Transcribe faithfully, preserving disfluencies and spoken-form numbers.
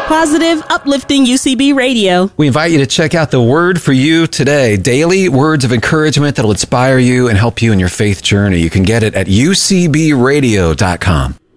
Positive, uplifting U C B radio. We invite you to check out the Word for You today. Daily words of encouragement that'll inspire you and help you in your faith journey. You can get it at u c b radio dot com.